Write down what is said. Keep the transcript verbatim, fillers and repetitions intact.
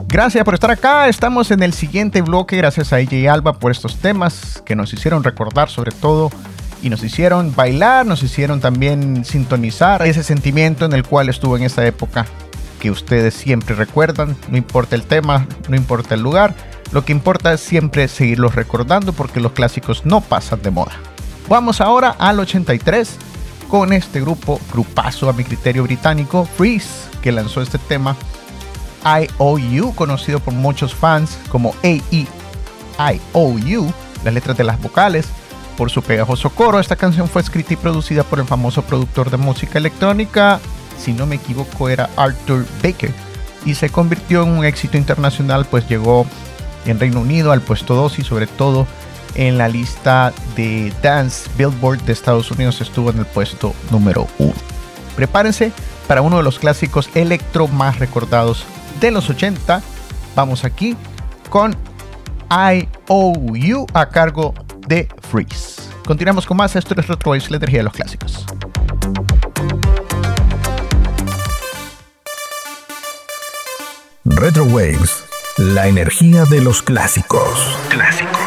Gracias por estar acá. Estamos en el siguiente bloque. Gracias a A J Alba por estos temas que nos hicieron recordar sobre todo y nos hicieron bailar, nos hicieron también sintonizar ese sentimiento en el cual estuvo en esa época que ustedes siempre recuerdan. No importa el tema, no importa el lugar. Lo que importa es siempre seguirlos recordando porque los clásicos no pasan de moda. Vamos ahora al ochenta y tres con este grupo, grupazo a mi criterio británico, Freeze, que lanzó este tema I O U, conocido por muchos fans como A E I O U, las letras de las vocales, por su pegajoso coro. Esta canción fue escrita y producida por el famoso productor de música electrónica, si no me equivoco era Arthur Baker, y se convirtió en un éxito internacional, pues llegó en Reino Unido al puesto dos y sobre todo en la lista de Dance Billboard de Estados Unidos estuvo en el puesto número uno. Prepárense para uno de los clásicos electro más recordados de los ochenta. Vamos aquí con I O U a cargo de Freeze. Continuamos con más. Esto es Retro Waves, la energía de los clásicos. Retro Waves, la energía de los clásicos. Clásicos.